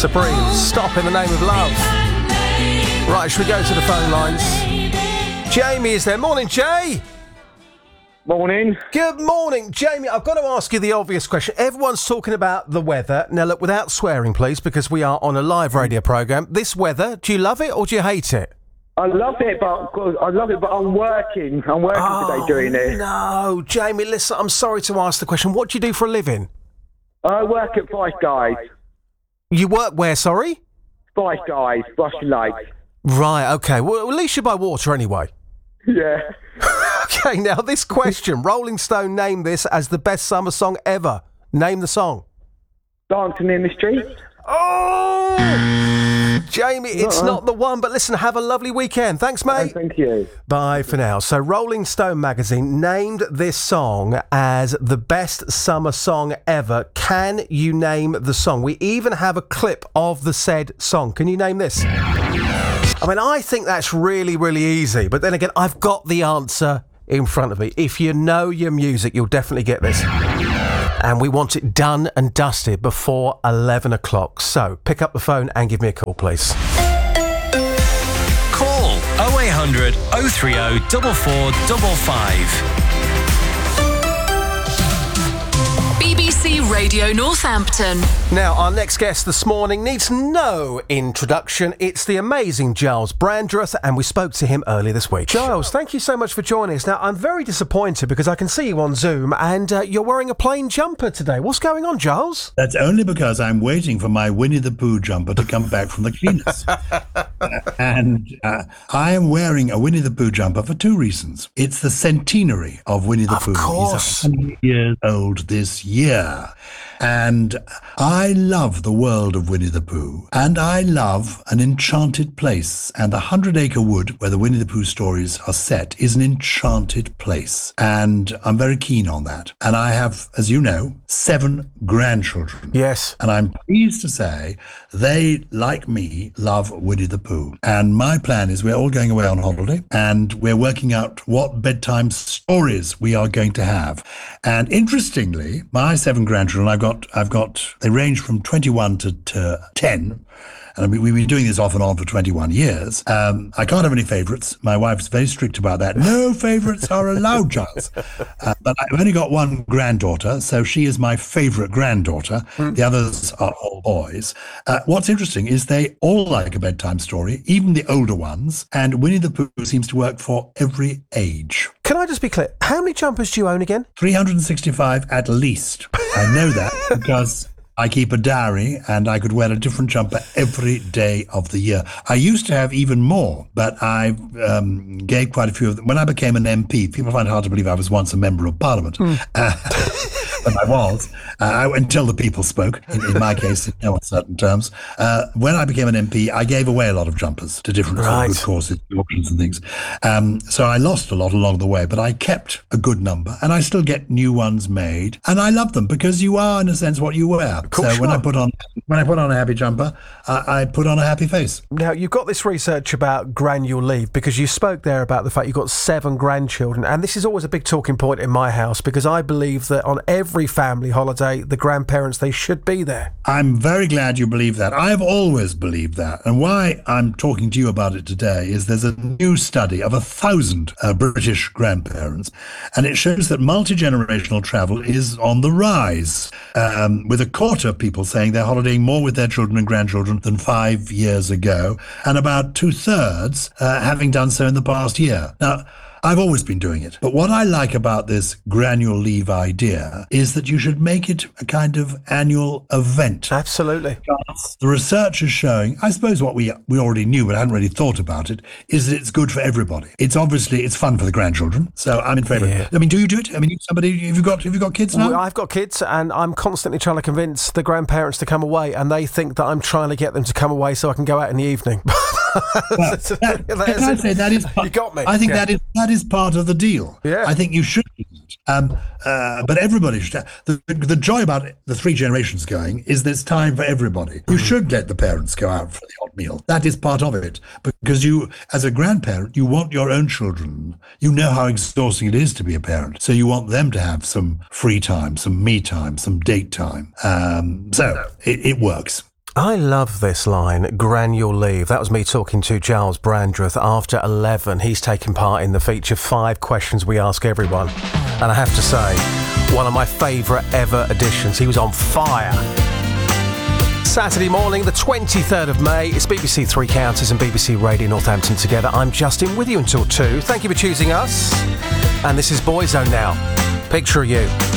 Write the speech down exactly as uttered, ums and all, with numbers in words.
Supreme, Stop in the Name of Love. Right, should we go to the phone lines? Jamie is there. Morning, Jay. Morning. Good morning, Jamie. I've got to ask you the obvious question. Everyone's talking about the weather. Now, look, without swearing, please, because we are on a live radio programme. This weather, do you love it or do you hate it? I love it, but I love it, but I'm working. I'm working oh, today doing it. No, Jamie, listen, I'm sorry to ask the question. What do you do for a living? I work at Five Guys. You work where, sorry? Five Guys, Russian Lake. Right, okay. Well, at least you're by water anyway. Yeah. Okay, now this question. Rolling Stone named this as the best summer song ever. Name the song. Dancing in the Street. Oh! Jamie, it's uh-uh. not the one, but listen, have a lovely weekend. Thanks, mate. Oh, thank you. Bye for now. So Rolling Stone magazine named this song as the best summer song ever. Can you name the song? We even have a clip of the said song. Can you name this? I mean, I think that's really, really easy. But then again, I've got the answer in front of me. If you know your music, you'll definitely get this. And we want it done and dusted before eleven o'clock. So pick up the phone and give me a call, please. Call oh eight hundred, oh three oh, four four five five. B B C Radio Northampton. Now, our next guest this morning needs no introduction. It's the amazing Giles Brandreth, and we spoke to him earlier this week. Giles, thank you so much for joining us. Now, I'm very disappointed because I can see you on Zoom, and uh, you're wearing a plain jumper today. What's going on, Giles? That's only because I'm waiting for my Winnie the Pooh jumper to come back from the cleaners. uh, and uh, I am wearing a Winnie the Pooh jumper for two reasons. It's the centenary of Winnie the of Pooh. Of course. He's one hundred years old this year. And I love the world of Winnie the Pooh. And I love an enchanted place. And the Hundred Acre Wood, where the Winnie the Pooh stories are set, is an enchanted place. And I'm very keen on that. And I have, as you know, seven grandchildren. Yes. And I'm pleased to say they, like me, love Winnie the Pooh. And my plan is we're all going away on holiday and we're working out what bedtime stories we are going to have. And interestingly, my seven grandchildren, I've got I've got, they range from twenty-one to, to ten. And we, we've been doing this off and on for twenty-one years. Um, I can't have any favourites. My wife's very strict about that. No favourites are allowed, Giles. Uh, but I've only got one granddaughter, so she is my favourite granddaughter. Mm. The others are all boys. Uh, what's interesting is they all like a bedtime story, even the older ones. And Winnie the Pooh seems to work for every age. Can I just be clear? How many jumpers do you own again? three hundred sixty-five at least. I know that because I keep a diary and I could wear a different jumper every day of the year. I used to have even more, but I um, gave quite a few of them. When I became an M P, people find it hard to believe I was once a member of Parliament. Mm. Uh, but I was, uh, until the people spoke, in, in my case, in no uncertain terms. Uh, when I became an M P, I gave away a lot of jumpers to different right. good causes, auctions and things. Um, so I lost a lot along the way, but I kept a good number and I still get new ones made. And I love them because you are, in a sense, what you wear. Cool, so sure. when I put on when I put on a happy jumper, I, I put on a happy face. Now, you've got this research about granule leave because you spoke there about the fact you've got seven grandchildren. And this is always a big talking point in my house because I believe that on every family holiday, the grandparents, they should be there. I'm very glad you believe that. I've always believed that. And why I'm talking to you about it today is there's a new study of a thousand uh, British grandparents, and it shows that multi-generational travel is on the rise, um, with a quarter of people saying they're holidaying more with their children and grandchildren than five years ago, and about two-thirds uh, having done so in the past year. Now, I've always been doing it. But what I like about this granule leave idea is that you should make it a kind of annual event. Absolutely. The research is showing, I suppose what we we already knew but hadn't really thought about it, is that it's good for everybody. It's obviously, it's fun for the grandchildren. So I'm in favour. Yeah. I mean, do you do it? I mean, somebody, have you got, have you got kids now? Well, I've got kids and I'm constantly trying to convince the grandparents to come away and they think that I'm trying to get them to come away so I can go out in the evening. Well, that, can I say that is part, you got me. I think yeah. that is that is part of the deal. Yeah. I think you should do it. Um, uh, but everybody should. The, the joy about the three generations going is there's time for everybody. You mm-hmm. should let the parents go out for the hot meal. That is part of it. Because you, as a grandparent, you want your own children. You know how exhausting it is to be a parent. So you want them to have some free time, some me time, some date time. Um, so it, it works. I love this line, Granule Leave. That was me talking to Giles Brandreth after eleven. He's taking part in the feature Five Questions We Ask Everyone. And I have to say, one of my favourite ever editions. He was on fire. Saturday morning, the twenty-third of May. It's B B C Three Counties and B B C Radio Northampton together. I'm Justin with you until two. Thank you for choosing us. And this is Boyzone now. Picture of You.